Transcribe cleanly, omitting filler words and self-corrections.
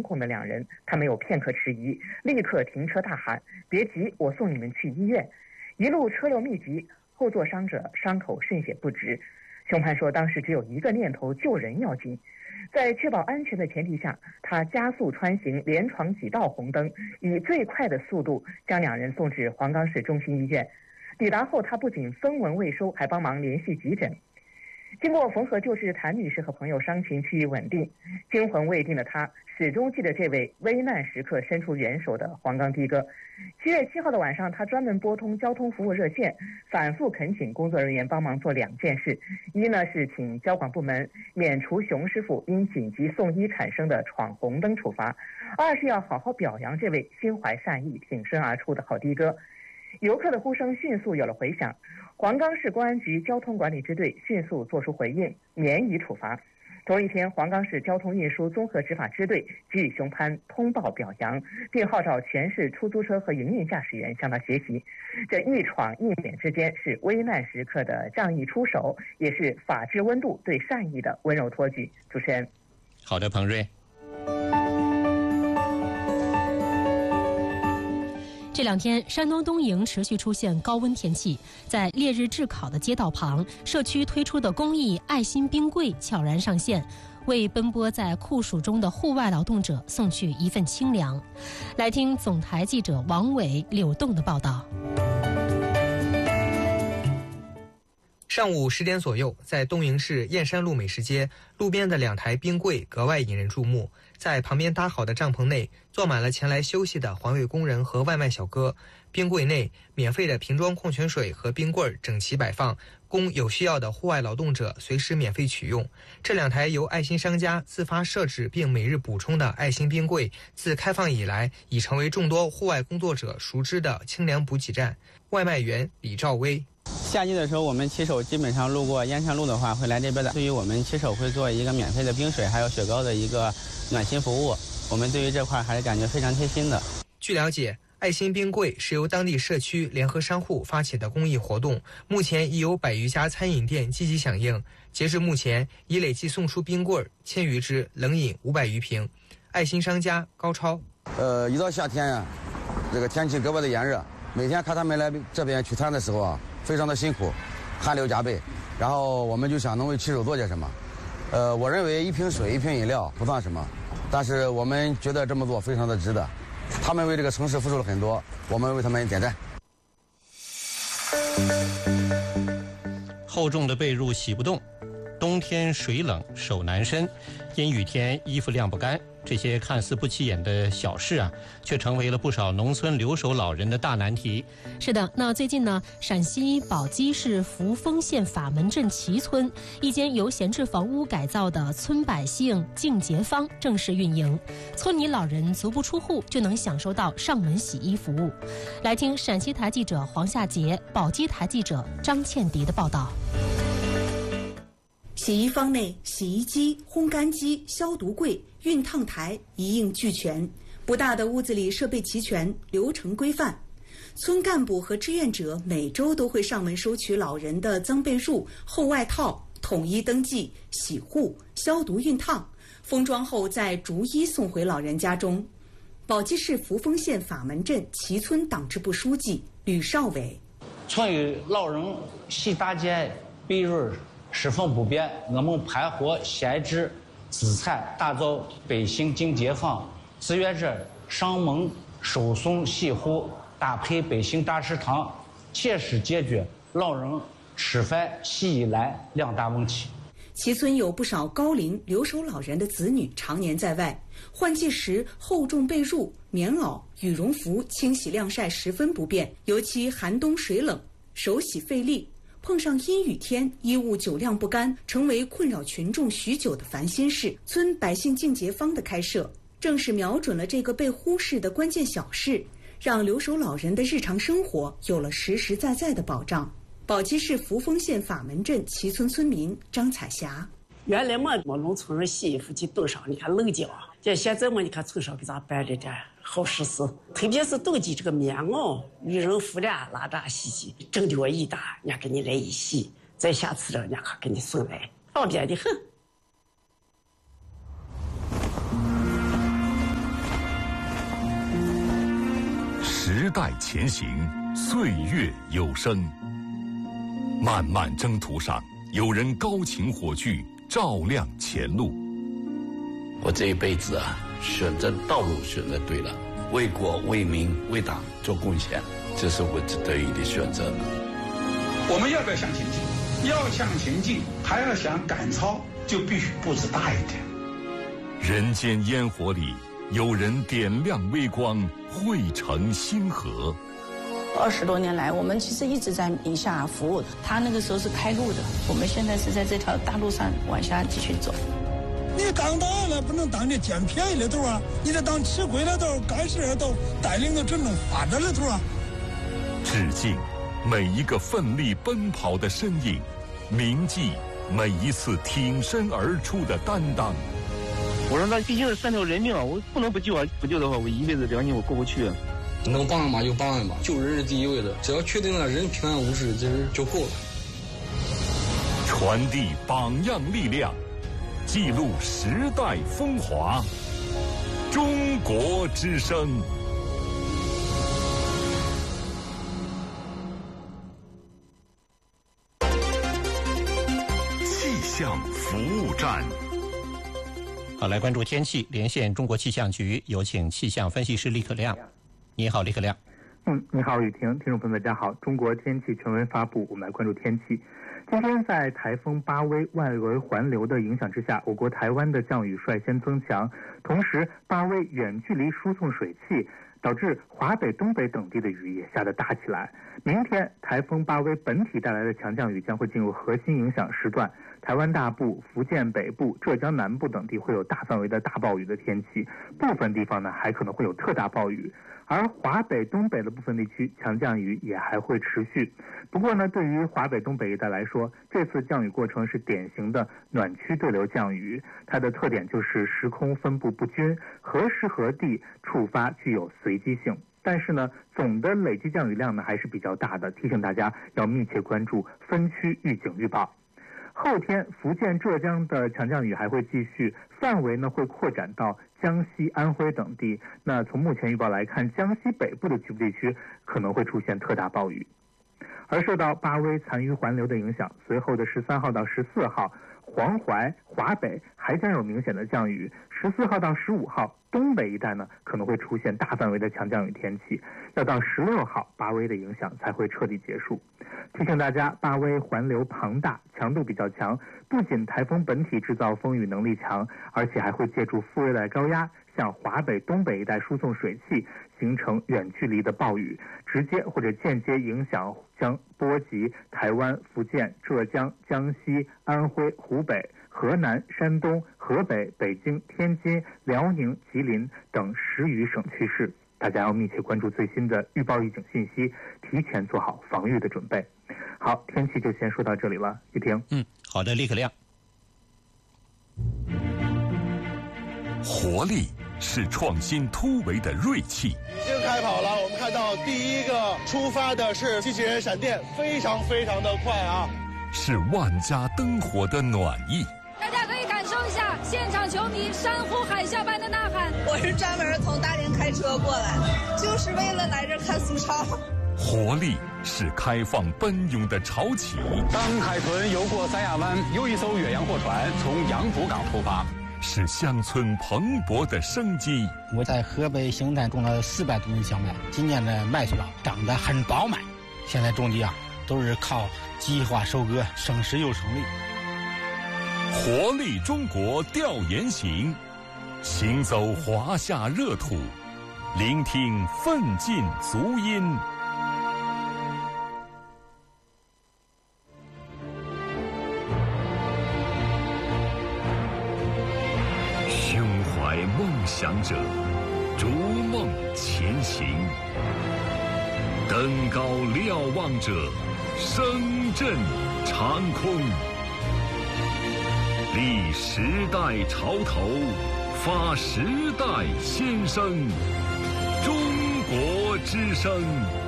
恐的两人，他没有片刻迟疑，立刻停车大喊：“别急，我送你们去医院。”一路车流密集，后座伤者伤口渗血不止。凶犯说，当时只有一个念头：救人要紧。在确保安全的前提下，他加速穿行，连闯几道红灯，以最快的速度将两人送至黄冈市中心医院。抵达后，他不仅分文未收，还帮忙联系急诊。经过缝合救治，谭女士和朋友伤情趋于稳定。惊魂未定的她始终记得这位危难时刻伸出援手的黄冈的哥。7月7号的晚上，她专门拨通交通服务热线，反复恳请工作人员帮忙做2件事：一呢是请交管部门免除熊师傅因紧急送医产生的闯红灯处罚；二是要好好表扬这位心怀善意、挺身而出的好的哥。游客的呼声迅速有了回响，黄冈市公安局交通管理支队迅速作出回应，免予处罚。同一天，黄冈市交通运输综合执法支队给予熊潘通报表扬，并号召全市出租车和营运驾驶员向他学习。这一闯一免之间，是危难时刻的仗义出手，也是法治温度对善意的温柔托举。主持人， 好的，彭瑞。 这2天，山东东营持续出现高温天气，在烈日炙烤的街道旁，社区推出的公益爱心冰柜悄然上线，为奔波在酷暑中的户外劳动者送去一份清凉。来听总台记者王伟、柳栋的报道。 上午10点左右，在东营市燕山路美食街路边的2台冰柜格外引人注目。在旁边搭好的帐篷内，坐满了前来休息的环卫工人和外卖小哥。冰柜内免费的瓶装矿泉水和冰棍整齐摆放，供有需要的户外劳动者随时免费取用。这2台由爱心商家自发设置并每日补充的爱心冰柜，自开放以来已成为众多户外工作者熟知的清凉补给站。外卖员李兆威： 夏季的时候，我们骑手基本上路过燕山路的话，会来这边的。对于我们骑手会做一个免费的冰水还有雪糕的一个暖心服务，我们对于这块还是感觉非常贴心的。 据了解，爱心冰柜是由当地社区联合商户发起的公益活动，目前已有100余家餐饮店积极响应。截至目前，已累计送出冰棍1000余只，冷饮500余瓶。爱心商家高超： 一到夏天啊，这个天气格外的炎热，每天看他们来这边取餐的时候啊，非常的辛苦，汗流浃背。然后我们就想能为骑手做点什么。我认为1瓶水1瓶饮料不算什么，但是我们觉得这么做非常的值得。他们为这个城市付出了很多，我们为他们点赞。 厚重的被褥洗不动，冬天水冷手难伸，阴雨天衣服晾不干，这些看似不起眼的小事啊，却成为了不少农村留守老人的大难题。 是的，那最近呢，陕西宝鸡市扶风县法门镇齐村一间由闲置房屋改造的村百姓净洁坊正式运营，村里老人足不出户就能享受到上门洗衣服务。来听陕西台记者黄夏杰、宝鸡台记者张倩迪的报道。 洗衣坊内，洗衣机、烘干机、消毒柜、熨烫台一应俱全。不大的屋子里设备齐全，流程规范。村干部和志愿者每周都会上门收取老人的脏被褥、厚外套，统一登记、洗护、消毒、熨烫，封装后再逐一送回老人家中。宝鸡市扶风县法门镇齐村党支部书记吕少伟： 村里老人洗大街被褥十分不便，我们盘活闲置资产，打造百姓净洁坊，志愿者上门收送洗护，搭配百姓大食堂，切实解决老人吃饭洗衣篮2大问题。 齐村有不少高龄留守老人的子女常年在外，换季时厚重被褥、棉袄、羽绒服清洗晾晒十分不便，尤其寒冬水冷，手洗费力。碰上阴雨天，衣物久晾不干，成为困扰群众许久的烦心事。村百姓净洁坊的开设，正是瞄准了这个被忽视的关键小事，让留守老人的日常生活有了实实在在的保障。宝鸡市扶风县法门镇齐村村民张彩霞： 原来我农村人洗衣服去冻上，你看冷脚，现在你看村上给咱办的这好实事，特别是冬季这个棉袄、羽绒服啦，拉闸洗，整脚一打，人家给你来一洗，再下次人家还给你送来，方便的很。 代前行，岁月有声。漫漫征途上，有人高擎火炬，照亮前路。 我这一辈子选择道路选择对了，为国为民为党做贡献，这是我得以的选择。 我们要不要向前进？要向前进，还要想赶超，就必须步子大一点。 人间烟火里，有人点亮微光，汇成星河。 20多年来，我们其实一直在宁夏服务。他那个时候是开路的，我们现在是在这条大路上往下继续走。 你当党了，不能当这捡便宜的头啊！你得当吃亏的头、干事的头，带领着真正发展的头啊！ 致敬每一个奋力奔跑的身影，铭记每一次挺身而出的担当。 我说那毕竟是3条人命啊，我不能不救啊！不救的话，我一辈子良心我过不去啊！ 能帮嘛就帮嘛，救人是第一位的，只要确定了人平安无事，这就够了。 传递榜样力量，记录时代风华。中国之声。气象服务站。 好，来关注天气，连线中国气象局，有请气象分析师李可亮。你好，李可亮。 你好，雨婷，听众朋友们，大家好。中国天气权威发布，我们来关注天气。今天在台风巴威外围环流的影响之下，我国台湾的降雨率先增强，同时巴威远距离输送水汽，导致华北、东北等地的雨也下得大起来。明天台风巴威本体带来的强降雨将会进入核心影响时段，台湾大部、福建北部、浙江南部等地会有大范围的大暴雨的天气，部分地方呢还可能会有特大暴雨。而华北、东北的部分地区强降雨也还会持续。不过呢，对于华北、东北一带来说，这次降雨过程是典型的暖区对流降雨，它的特点就是时空分布不均，何时何地触发具有随机性。但是呢，总的累计降雨量呢还是比较大的，提醒大家要密切关注分区预警预报。后天福建、浙江的强降雨还会继续，范围呢会扩展到江西、安徽等地。那从目前预报来看，江西北部的局部地区可能会出现特大暴雨。而受到巴威残余环流的影响，随后的13号到14号，黄淮、华北还将有明显的降雨。14号到15号，东北一带呢可能会出现大范围的强降雨天气，要到16号，巴威的影响才会彻底结束。提醒大家，巴威环流庞大，强度比较强，不仅台风本体制造风雨能力强，而且还会借助副热带高压向华北、东北一带输送水汽，形成远距离的暴雨，直接或者间接影响将波及台湾、福建、浙江、江西、安徽、湖北、河南、山东、河北、北京、天津、辽宁、吉林等10余省区市。大家要密切关注最新的预报预警信息，提前做好防御的准备。好，天气就先说到这里了，雨婷。 好的，李可亮。 活力是创新突围的锐气。 已经开跑了，我们看到第一个出发的是机器人闪电，非常的快啊！ 是万家灯火的暖意。 大家可以感受一下现场球迷山呼海啸般的呐喊。 我是专门从大连开车过来的，就是为了来这看苏超。 活力是开放奔涌的潮起。 当海豚游过三亚湾，有一艘远洋货船从杨浦港出发。 是乡村蓬勃的生机。 我在河北邢台种了400多吨小麦，今年的麦穗长得很饱满。现在种地都是靠计划收割，省时又省力。 活力中国调研行，行走华夏热土，聆听奋进足音。胸怀梦想者，逐梦前行；登高瞭望者，声震长空。立时代潮头，发时代先声。中国之声。